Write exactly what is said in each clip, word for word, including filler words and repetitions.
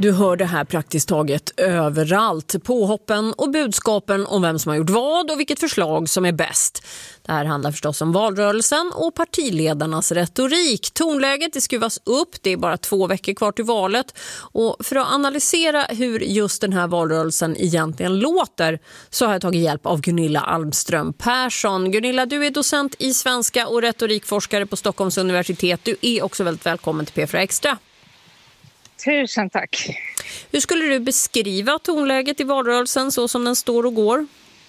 Du hör det här praktiskt taget överallt. Påhoppen och budskapen om vem som har gjort vad och vilket förslag som är bäst. Det här handlar förstås om valrörelsen och partiledarnas retorik. Tonläget det skruvas upp, det är bara två veckor kvar till valet. Och för att analysera hur just den här valrörelsen egentligen låter så har jag tagit hjälp av Gunilla Almström Persson. Gunilla, du är docent i svenska och retorikforskare på Stockholms universitet. Du är också väldigt välkommen till P fyra Extra. Tusen tack. Hur skulle du beskriva tonläget i valrörelsen så som den står och går?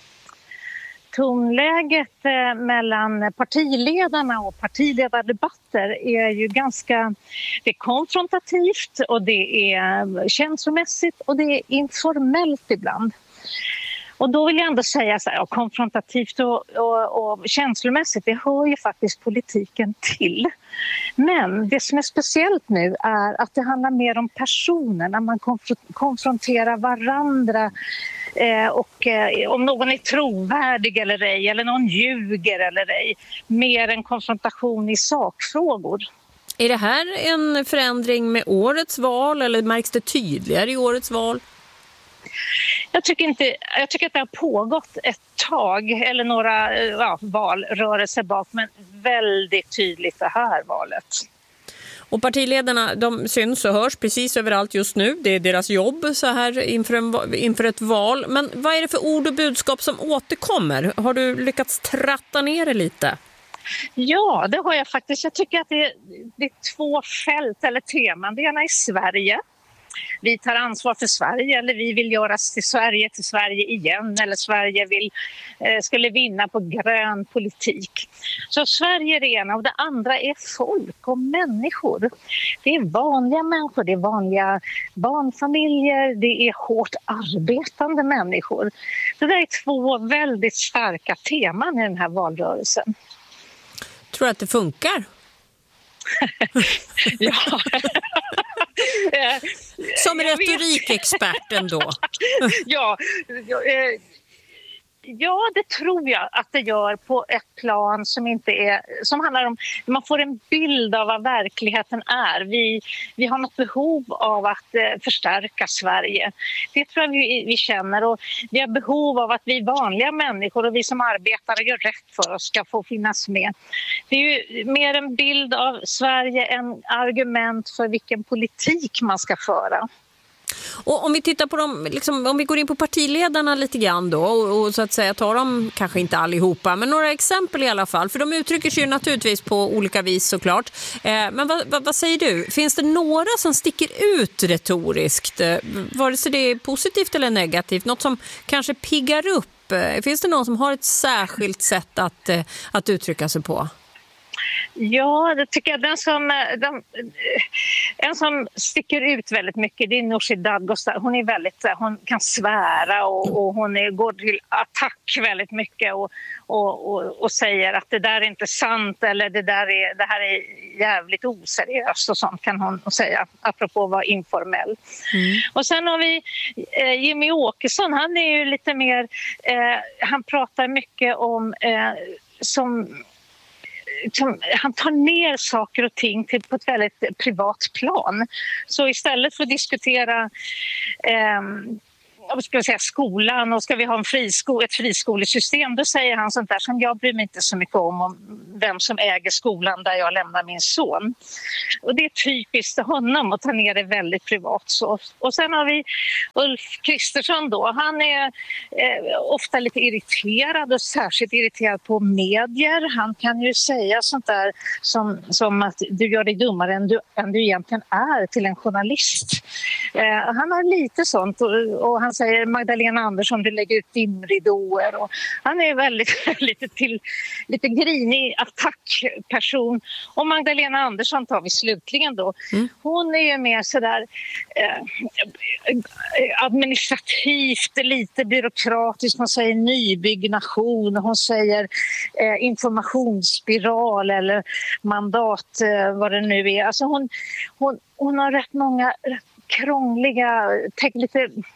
Tonläget eh, mellan partiledarna och partiledardebatter är ju ganska det är konfrontativt och det är känslomässigt och det är informellt ibland. Och då vill jag ändå säga så här, ja, konfrontativt och, och, och känslomässigt, det hör ju faktiskt politiken till. Men det som är speciellt nu är att det handlar mer om personer när man konf- konfronterar varandra eh, och eh, om någon är trovärdig eller ej, eller någon ljuger eller ej, mer än konfrontation i sakfrågor. Är det här en förändring med årets val eller märks det tydligare i årets val? Jag tycker, inte, jag tycker att det har pågått ett tag eller några ja, valrörelser bak, men väldigt tydligt det här valet. Och partiledarna, de syns och hörs precis överallt just nu. Det är deras jobb så här inför, en, inför ett val. Men vad är det för ord och budskap som återkommer? Har du lyckats tratta ner det lite? Ja, det har jag faktiskt. Jag tycker att det är, det är två fält eller teman. Det ena är Sverige. Vi tar ansvar för Sverige, eller vi vill göras till Sverige till Sverige igen, eller Sverige vill, eh, skulle vinna på grön politik. Så Sverige är det ena, och det andra är folk och människor. Det är vanliga människor, det är vanliga barnfamiljer, det är hårt arbetande människor. Det där är två väldigt starka teman i den här valrörelsen. Tror du att det funkar? Ja. Som retorikexperten då. Ja, ja, det tror jag att det gör på ett plan som inte är som handlar om man får en bild av vad verkligheten är. Vi vi har något behov av att eh, förstärka Sverige. Det tror jag vi, vi känner, och vi har behov av att vi vanliga människor och vi som arbetar och gör rätt för oss ska få finnas med. Det är ju mer en bild av Sverige än argument för vilken politik man ska föra. Och om vi tittar på dem, liksom, om vi går in på partiledarna lite grann då och, och så att säga tar dem, kanske inte allihopa, men några exempel i alla fall, för de uttrycker sig ju naturligtvis på olika vis såklart. Eh, men vad, vad, vad säger du? Finns det några som sticker ut retoriskt? Eh, vare sig det är positivt eller negativt, något som kanske piggar upp? Eh, finns det någon som har ett särskilt sätt att, eh, att uttrycka sig på? Ja, det tycker jag. Den som, den, en som sticker ut väldigt mycket, det är Nooshi Dadgostar. Hon är väldigt, hon kan svära och, och hon är, går till attack väldigt mycket och, och, och, och säger att det där är inte sant, eller det, där är, det här är jävligt oseriöst och sånt kan hon säga, apropå att vara informell. Mm. Och sen har vi eh, Jimmy Åkesson. Han är ju lite mer, eh, han pratar mycket om eh, som han tar ner saker och ting till på ett väldigt privat plan. Så istället för att diskutera eh, vad ska jag säga, skolan och ska vi ha en frisko- ett friskolesystem, då säger han sånt där som jag bryr mig inte så mycket om, om vem som äger skolan där jag lämnar min son. Och det är typiskt honom att ta ner det väldigt privat. Så. Och sen har vi Ulf Kristersson då. Han är eh, ofta lite irriterad och särskilt irriterad på medier. Han kan ju säga sånt där som, som att du gör dig dummare än du, än du egentligen är till en journalist. Eh, han har lite sånt och, och han säger Magdalena Andersson, du lägger ut dimridåer, och han är väldigt lite till lite grinig attackperson. Och Magdalena Andersson tar vi slutligen då. Mm. Hon är ju mer sådär eh, administrativt lite byråkratisk. Hon säger nybyggnation, hon säger eh, informationsspiral eller mandat, eh, vad det nu är. Alltså hon, hon, hon har rätt många rätt krångliga, te- lite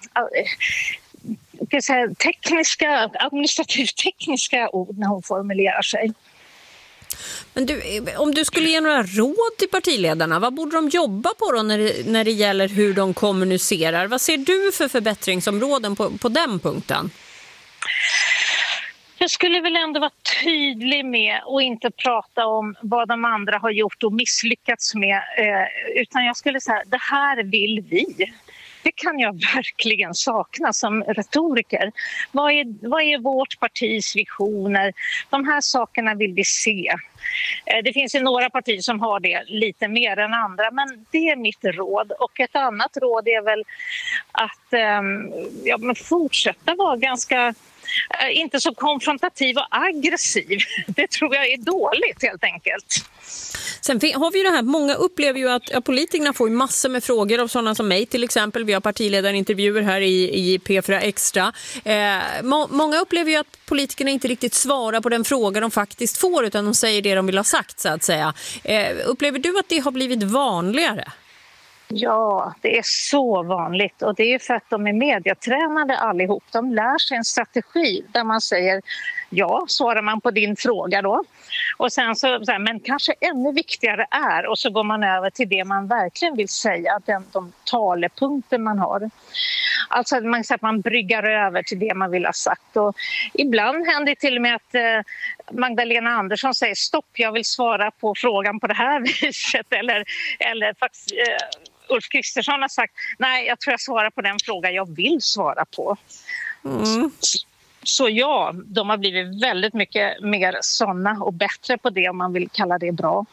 äh, säga, tekniska, administrativt tekniska ord när hon formulerar sig. Men du, om du skulle ge några råd till partiledarna, vad borde de jobba på då när det, när det gäller hur de kommunicerar? Vad ser du för förbättringsområden på, på den punkten? Jag skulle väl ändå vara tydlig med och inte prata om vad de andra har gjort och misslyckats med. Eh, utan jag skulle säga, det här vill vi. Det kan jag verkligen sakna som retoriker. Vad är, vad är vårt partis visioner? De här sakerna vill vi se. Eh, det finns ju några partier som har det lite mer än andra, men det är mitt råd. Och ett annat råd är väl att eh, ja, men fortsätta vara ganska... inte så konfrontativ och aggressiv. Det tror jag är dåligt helt enkelt. Sen har vi ju det här, många upplever ju att ja, politikerna får ju massor med frågor av sådana som mig till exempel. Vi har partiledarintervjuer här i, i P fyra Extra. Eh, må, många upplever ju att politikerna inte riktigt svarar på den fråga de faktiskt får, utan de säger det de vill ha sagt, så att säga. Eh, upplever du att det har blivit vanligare? Ja, det är så vanligt, och det är för att de är medietränade allihop. De lär sig en strategi där man säger ja, svarar man på din fråga då. Och sen så, så här, men kanske ännu viktigare är, och så går man över till det man verkligen vill säga, den, de talepunkter man har. Alltså man, så att man bryggar över till det man vill ha sagt. Och ibland händer det till och med att eh, Magdalena Andersson säger stopp, jag vill svara på frågan på det här viset. Eller, eller faktiskt eh, Ulf Kristersson har sagt nej, jag tror jag svarar på den fråga jag vill svara på. Mm. Så, så ja, de har blivit väldigt mycket mer såna och bättre på det, om man vill kalla det bra.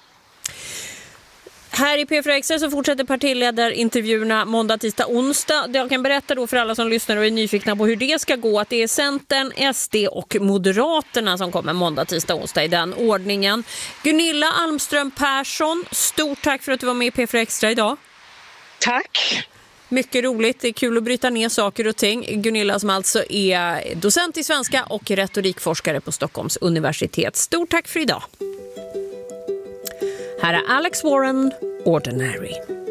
Här i P fyra Extra så fortsätter partiledarintervjuerna måndag, tisdag, onsdag. Jag kan berätta då för alla som lyssnar och är nyfikna på hur det ska gå att det är Centern, S D och Moderaterna som kommer måndag, tisdag, onsdag i den ordningen. Gunilla Almström Persson, stort tack för att du var med i P fyra Extra idag. Tack. Mycket roligt, det är kul att bryta ner saker och ting. Gunilla som alltså är docent i svenska och retorikforskare på Stockholms universitet. Stort tack för idag. Här är Alex Warren, Ordinary.